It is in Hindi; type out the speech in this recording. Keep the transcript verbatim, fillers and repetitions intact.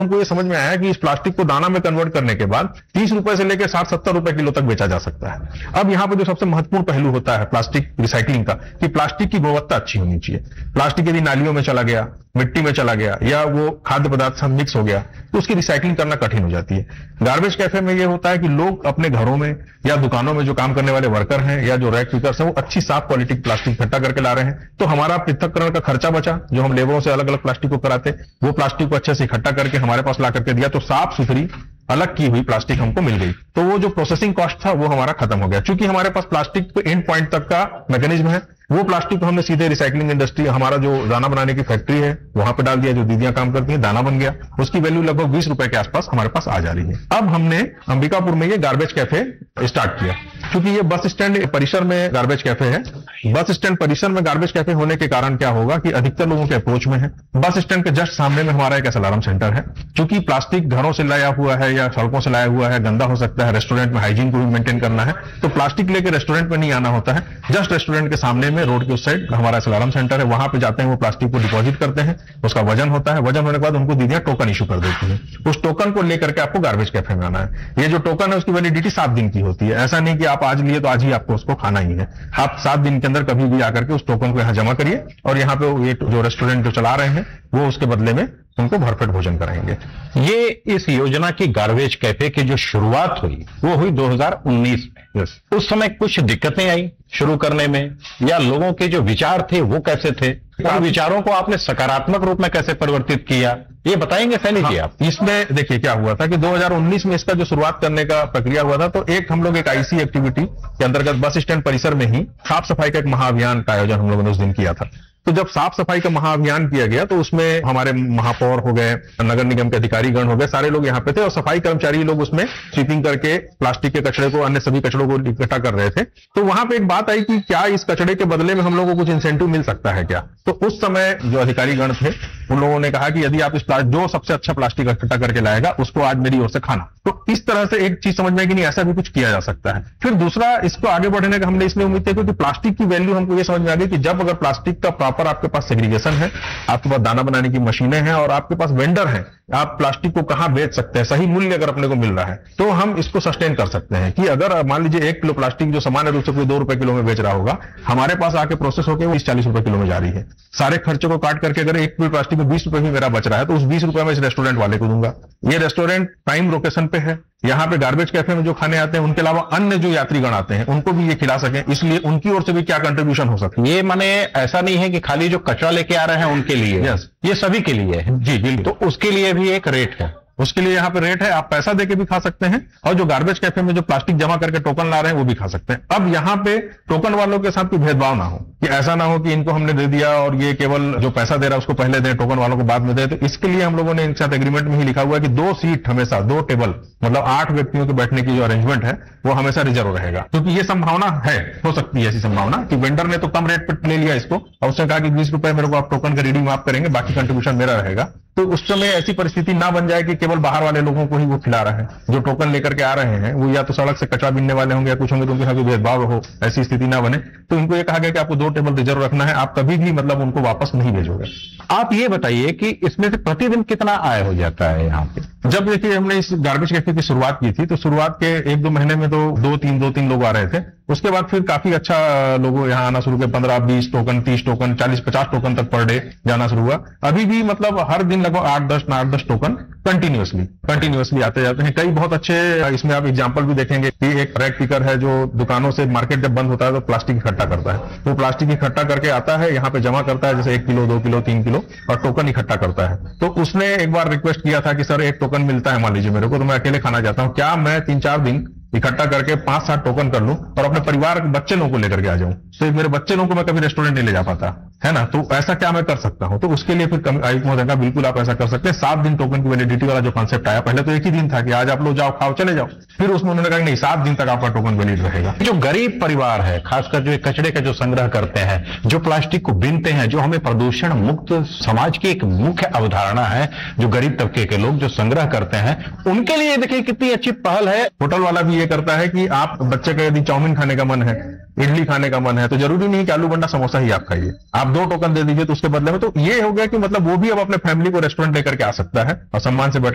हमको ये समझ में आया कि इस प्लास्टिक को दाना में कन्वर्ट करने के बाद तीस रुपए से लेकर साठ सत्तर रुपए किलो तक बेचा जा सकता है। अब यहाँ पे जो सबसे महत्वपूर्ण पहलू होता है प्लास्टिक रिसाइकलिंग का, कि प्लास्टिक की गुणवत्ता अच्छी होनी चाहिए। प्लास्टिक यदि नालियों में चला गया, मिट्टी में चला गया या वो खाद्य पदार्थ से मिक्स हो गया तो उसकी रिसाइकलिंग करना कठिन हो जाती है। गार्बेज कैफे में ये होता है कि लोग अपने घरों में या दुकानों में जो काम करने वाले वर्कर हैं या जो रैक पिकर्स हैं वो अच्छी साफ क्वालिटी की प्लास्टिक इकट्ठा करके ला रहे हैं, तो हमारा पृथक्करण का खर्चा बचा। जो हम लेबरों से अलग अलग प्लास्टिक को कराते, वो प्लास्टिक को अच्छे से इकट्ठा करके हमारे पास ला करके दिया, तो साफ सुथरी अलग की हुई प्लास्टिक हमको मिल गई। तो वो जो प्रोसेसिंग कॉस्ट था वो हमारा खत्म हो गया। चूंकि हमारे पास प्लास्टिक पे एंड पॉइंट तक का मैकेनिज्म है, वो प्लास्टिक को हमने सीधे रिसाइकलिंग इंडस्ट्री, हमारा जो दाना बनाने की फैक्ट्री है वहां पे डाल दिया, जो दीदियां काम करती हैं, दाना बन गया। उसकी वैल्यू लगभग बीस रुपए के आसपास हमारे पास आ जा रही है। अब हमने अंबिकापुर में ये गार्बेज कैफे स्टार्ट किया। क्योंकि ये बस स्टैंड परिसर में गार्बेज कैफे है, बस स्टैंड परिसर में गार्बेज कैफे होने के कारण क्या होगा कि अधिकतर लोगों के अप्रोच में है। बस स्टैंड के जस्ट सामने में हमारा एक एसएलआरएम सेंटर है। क्योंकि प्लास्टिक घरों से लाया हुआ है या सड़कों से लाया हुआ है, गंदा हो सकता है, रेस्टोरेंट में हाइजीन को भी मेंटेन करना है, तो प्लास्टिक लेके रेस्टोरेंट में नहीं आना होता है। जस्ट रेस्टोरेंट के सामने में रोड के उस साइड हमारा एसएलआरएम सेंटर है, वहां पे जाते हैं, वो प्लास्टिक को डिपॉजिट करते हैं, उसका वजन होता है, वजन होने के बाद उनको दीदियां टोकन इशू कर देती है। उस टोकन को लेकर के आपको गार्बेज कैफे में आना है। ये जो टोकन है उसकी वैलिडिटी सात दिन की होती है। ऐसा नहीं कि आप आज लिए तो आज ही आपको उसको खाना ही है। आप सात दिन के अंदर कभी भी आकर के उस टोकन को यहाँ जमा करिए और यहाँ पे ये जो रेस्टोरेंट जो चला रहे हैं वो उसके बदले में उनको भरपेट भोजन कराएंगे। ये इस योजना की गार्बेज कैफे की जो शुरुआत हुई वो हुई दो हज़ार उन्नीस में। yes. उस समय कुछ दिक्कतें आई शुरू करने में, या लोगों के जो विचार थे वो कैसे थे? उन विचारों को आपने सकारात्मक रूप में कैसे परिवर्तित किया, ये बताएंगे सैनी जी आप? इसमें देखिए क्या हुआ था कि दो हज़ार उन्नीस में इसका जो शुरुआत करने का प्रक्रिया हुआ था, तो एक हम लोग एक आईसी एक्टिविटी के अंतर्गत बस स्टैंड परिसर में ही साफ सफाई का एक महाअभियान का आयोजन हम लोगों ने उस दिन किया था। तो जब साफ सफाई का महाअभियान किया गया तो उसमें हमारे महापौर हो गए, नगर निगम के अधिकारीगण हो गए, सारे लोग यहाँ पे थे और सफाई कर्मचारी लोग उसमें स्वीपिंग करके प्लास्टिक के कचरे को, अन्य सभी कचड़ों को इकट्ठा कर रहे थे। तो वहां पे एक बात आई कि क्या इस कचड़े के बदले में हम लोगों को कुछ इंसेंटिव मिल सकता है क्या? तो उस समय जो अधिकारीगण थे उन लोगों ने कहा कि यदि आप इस जो सबसे अच्छा प्लास्टिक इकट्ठा करके लाएगा उसको आज मेरी ओर से खाना। तो इस तरह से एक चीज समझ में आई कि नहीं, ऐसा भी कुछ किया जा सकता है। फिर दूसरा, इसको आगे बढ़ने का हमने इसलिए उम्मीद की क्योंकि प्लास्टिक की वैल्यू हमको ये समझ में आ गई कि जब अगर प्लास्टिक का प्रॉपर आपके पास सेग्रीगेशन है, आपके पास दाना बनाने की मशीनें हैं और आपके पास वेंडर हैं, आप प्लास्टिक को कहां बेच सकते हैं, सही मूल्य अगर अपने को मिल रहा है, तो हम इसको सस्टेन कर सकते हैं। कि अगर मान लीजिए एक किलो प्लास्टिक जो सामान्य रूप से कोई दो रुपए किलो में बेच रहा होगा, हमारे पास आके प्रोसेस होकर वो चालीस रुपए किलो में जा रही है। सारे खर्चे को काट करके अगर एक किलो प्लास्टिक में बीस रुपए भी मेरा बच रहा है तो उस बीस रुपए में इस रेस्टोरेंट वाले को दूंगा। ये रेस्टोरेंट प्राइम लोकेशन पे है, यहाँ पे गार्बेज कैफे में जो खाने आते हैं उनके अलावा अन्य जो यात्रीगण आते हैं उनको भी ये खिला सकें, इसलिए उनकी ओर से भी क्या कंट्रीब्यूशन हो सकती है। ये माने ऐसा नहीं है कि खाली जो कचरा लेके आ रहे हैं उनके लिए, यस, ये सभी के लिए है। जी बिल्कुल। तो उसके लिए भी एक रेट है, उसके लिए यहाँ पे रेट है, आप पैसा देके भी खा सकते हैं और जो गार्बेज कैफे में जो प्लास्टिक जमा करके टोकन ला रहे हैं वो भी खा सकते हैं। अब यहाँ पे टोकन वालों के साथ कोई भेदभाव ना हो, कि ऐसा ना हो कि इनको हमने दे दिया और ये केवल जो पैसा दे रहा है उसको पहले दें, टोकन वालों को बाद में दे। तो इसके लिए हम लोगों ने इनके साथ एग्रीमेंट में ही लिखा हुआ है कि दो सीट हमेशा, दो टेबल, मतलब आठ व्यक्तियों के बैठने की जो अरेंजमेंट है वो हमेशा रिजर्व रहेगा। क्योंकि ये संभावना है, हो सकती है ऐसी संभावना कि वेंडर ने तो कम रेट पर ले लिया इसको और उसने कहा कि बीस रुपए मेरे को आप टोकन का रीडिंग आप करेंगे, बाकी कंट्रीब्यूशन मेरा रहेगा। तो उस समय ऐसी परिस्थिति ना बन जाए कि केवल बाहर वाले लोगों को ही वो खिला रहे हैं। जो टोकन लेकर के आ रहे हैं वो या तो सड़क से कचरा बीनने वाले होंगे या कुछ होंगे, तो उनके साथ कोई भेदभाव हो, ऐसी स्थिति ना बने। तो इनको ये कहा गया कि आपको दो टेबल रिजर्व रखना है, आप कभी भी मतलब उनको वापस नहीं भेजोगे। आप ये बताइए कि इसमें से प्रतिदिन कितना आय हो जाता है यहाँ पे? जब देखिए हमने इस गार्बेज कैफे की शुरुआत की थी तो शुरुआत के एक दो महीने में तो दो तीन दो तीन लोग आ रहे थे। उसके बाद फिर काफी अच्छा लोगों यहाँ आना शुरू किया, पंद्रह बीस टोकन, तीस टोकन, चालीस पचास टोकन तक पर डे जाना शुरू हुआ। अभी भी मतलब हर दिन लगभग आठ दस आठ दस टोकन कंटिन्यूअसली कंटिन्यूअसली आते जाते हैं। कई बहुत अच्छे, इसमें आप एग्जाम्पल भी देखेंगे कि एक रैक पिकर है जो दुकानों से मार्केट जब बंद होता है तो प्लास्टिक इकट्ठा करता है। वो प्लास्टिक इकट्ठा करके आता है, यहाँ पे जमा करता है, जैसे एक किलो दो किलो तीन किलो, और टोकन इकट्ठा करता है। तो उसने एक बार रिक्वेस्ट किया था कि सर एक टोकन मिलता है मान लीजिए मेरे को, तो मैं अकेले खाना चाहता हूँ, क्या मैं तीन चार दिन इकट्ठा करके पांच सात टोकन कर लूं और अपने परिवार के बच्चे लोगों को लेकर के आ जाऊं? तो मेरे बच्चे लोगों को मैं कभी रेस्टोरेंट नहीं ले जा पाता है ना, तो ऐसा क्या मैं कर सकता हूं? तो उसके लिए फिर आयुक्त महोदय का बिल्कुल आप ऐसा कर सकते हैं। सात दिन टोकन की वैलिडिटी वाला जो कॉन्सेप्ट आया, पहले तो एक ही दिन था कि आज आप लोग जाओ खाओ चले जाओ, फिर उसमें उन्होंने कहा नहीं सात दिन तक आपका टोकन वैलिड रहेगा। जो गरीब परिवार है, खासकर जो कचरे का जो संग्रह करते हैं, जो प्लास्टिक को बीनते हैं, जो हमें प्रदूषण मुक्त समाज की एक मुख्य अवधारणा है, जो गरीब तबके के लोग जो संग्रह करते हैं, उनके लिए देखिए कितनी अच्छी पहल है। होटल वाला भी ये करता है कि आप बच्चे का यदि चाउमीन खाने का मन है, इडली खाने का मन है, तो जरूरी नहीं कि आलू बंडा समोसा ही आप खाइए, आप दो टोकन दे दीजिए तो उसके बदले में। तो ये हो गया कि मतलब वो भी अब अपने फैमिली को रेस्टोरेंट लेकर के आ सकता है और सम्मान से बैठ